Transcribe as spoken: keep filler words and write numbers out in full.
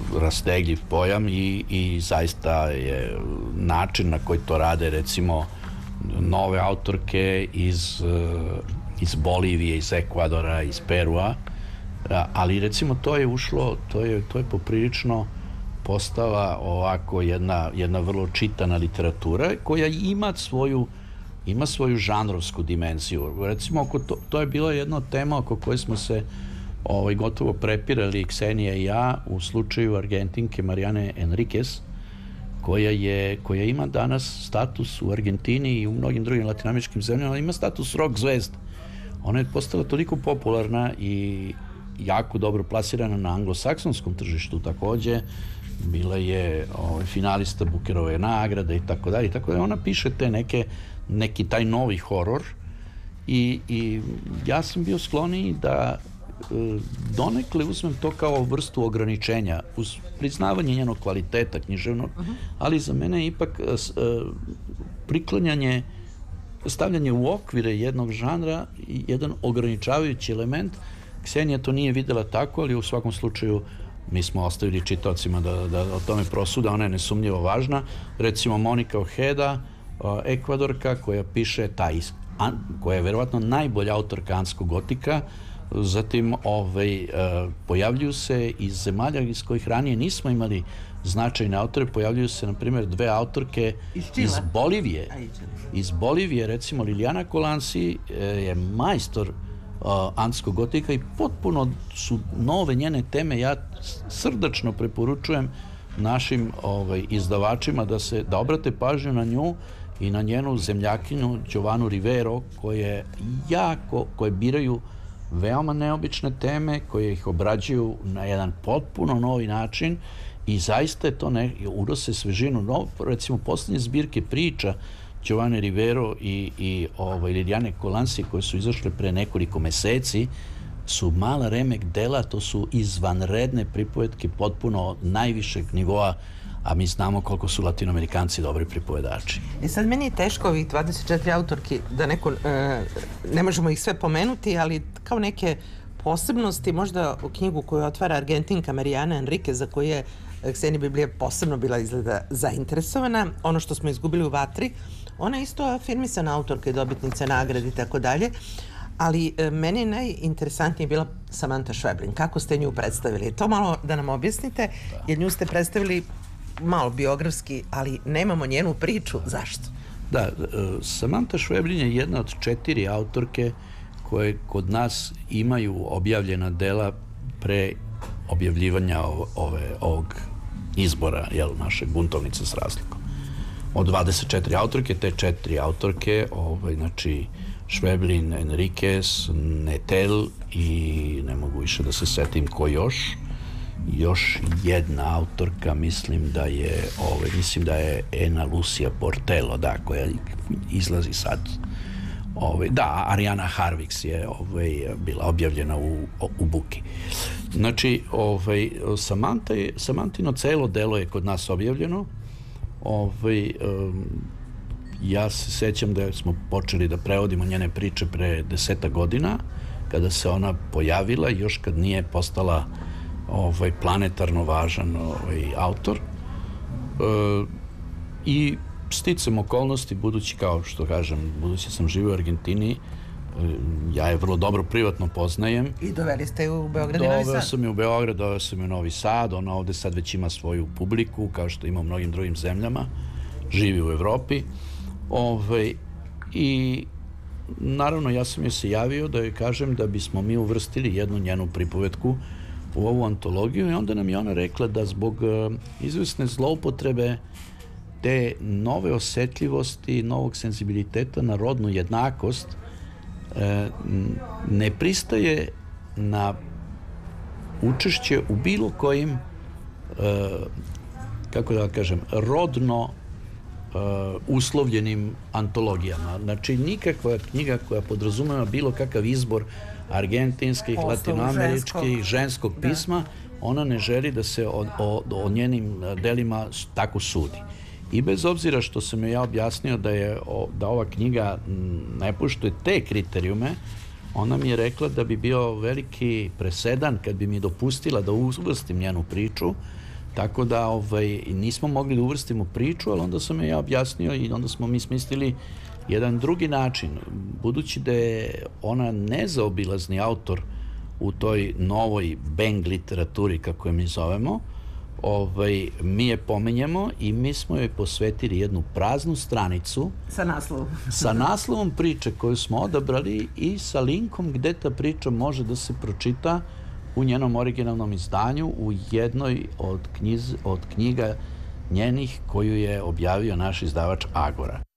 rastegljiv pojam i, i zaista je način na koji to rade, recimo, nove autorke iz, iz Bolivije, iz Ekvadora, iz Perua, ali recimo to je ušlo, to je, to je poprilično postala ovako jedna, jedna vrlo čitana literatura koja ima svoju ima svoju žanrovsku dimenziju. Recimo, oko to, to je bila jedna tema oko koje smo se ovaj, gotovo prepirali Ksenija i ja u slučaju Argentinke Mariane Enriquez, koja je, koja ima danas status u Argentini i u mnogim drugim latinoameričkim zemljama, ima status rock zvezda. Ona je postala toliko popularna i jako dobro plasirana na anglosaksonskom tržištu takođe. Bila je ovaj, finalista Bookerove nagrade i tako dalje i tako dalje. Ona piše te neke, neki taj novi horor i, i ja sam bio skloniji da e, donekle uzmem to kao vrstu ograničenja uz priznavanje njenog kvaliteta književnog, uh-huh. ali za mene je ipak e, priklanjanje, stavljanje u okvire jednog žanra i jedan ograničavajući element. Ksenija to nije videla tako, ali u svakom slučaju mi smo ostavili čitaocima da, da o tome prosuda, ona je nesumnjivo važna. Recimo Monika Ojeda, Ekvadorka, koja piše taj, koja je verovatno najbolja autorka anskog gotika, zatim ovaj, pojavljuju se iz zemalja iz kojih ranije nismo imali značajne autore, pojavljuju se, na primjer, dve autorke iz, iz Bolivije. Iz Bolivije, recimo, Liliana Colansi je majstor Uh, anskog gotika i potpuno su nove njene teme. Ja srdačno preporučujem našim ovaj, izdavačima da se da obrate pažnju na nju i na njenu zemljakinju Giovanu Rivero, koje jako, koje biraju veoma neobične teme, koje ih obrađuju na jedan potpuno novi način i zaista je to ne, unose svežinu. No, recimo, poslednje zbirke priča Giovane Rivero i, i ovaj, Liliane Colansi, koje su izašle pre nekoliko meseci, su mala remek dela, to su izvanredne pripovetke potpuno najvišeg nivoa, a mi znamo koliko su latinoamerikanci dobri pripovedači. E sad, meni je teško ovih dvadeset četiri autorki, da neko, e, ne možemo ih sve pomenuti, ali kao neke posebnosti, možda u knjigu koju otvara Argentinka Mariana Enriquez, za koju je Ksenija Biblija posebno bila izgleda zainteresovana, ono što smo izgubili u vatri. Ona je isto afirmisana autorka i dobitnica nagrade i tako dalje, ali e, meni je najinteresantnije bila Samantha Schweblin. Kako ste nju predstavili? To malo da nam objasnite, jer nju ste predstavili malo biografski, ali nemamo njenu priču. Zašto? Da, e, Samantha Schweblin je jedna od četiri autorke koje kod nas imaju objavljena dela pre objavljivanja ove, ovog izbora, jel, naše buntovnice s razlikom. Od dvadeset četiri autorke, te četiri autorke, ovaj, znači Schweblin, Enriquez, Netel i ne mogu više da se setim ko još. Još jedna autorka, mislim da je, ovaj, mislim da je Ana Lucia Portelo, da, koja izlazi sad. Ovaj, da, Ariana Harvix je ovaj, bila objavljena u, u Buki. Znači, ovaj, Samantha je, Samantino celo delo je kod nas objavljeno. Ovaj, um, ja se sećam da smo počeli da prevodimo njene priče pre deseta godina, kada se ona pojavila, još kad nije postala ovaj, planetarno važan ovaj, autor. E, I sticam okolnosti, budući, kao što kažem, budući sam živio u Argentini, ja je vrlo dobro privatno poznajem. I doveli ste ju u Beograd i Novi Sad? Doveo sam ju u Beograd, doveo sam ju u Novi Sad, ona ovde sad već ima svoju publiku, kao što ima u mnogim drugim zemljama, živi u Evropi. Ove, I naravno ja sam joj se javio da joj kažem da bismo mi uvrstili jednu njenu pripovetku u ovu antologiju i onda nam je ona rekla da zbog uh, izvesne zloupotrebe te nove osetljivosti, novog senzibiliteta na rodnu jednakost, ne pristaje na učešće u bilo kojim, kako da kažem, rodno uslovljenim antologijama. Znači, nikakva knjiga koja podrazumeva bilo kakav izbor argentinskih, latinoameričkih, ženskog pisma, ona ne želi da se o, o, o njenim delima tako sudi. I bez obzira što sam joj ja objasnio da je da ova knjiga ne poštuje te kriterijume, ona mi je rekla da bi bio veliki presedan kad bi mi dopustila da uvrstim njenu priču, Tako da ovaj, nismo mogli da uvrstimo priču, ali onda sam ja objasnio i onda smo mi smislili jedan drugi način. Budući da je ona nezaobilazni autor u toj novoj bang literaturi, kako je mi zovemo, ovaj, mi je pomenjemo i mi smo joj posvetili jednu praznu stranicu sa naslovom. sa naslovom priče koju smo odabrali i sa linkom gde ta priča može da se pročita u njenom originalnom izdanju u jednoj od, knjiz, od knjiga njenih koju je objavio naš izdavač Agora.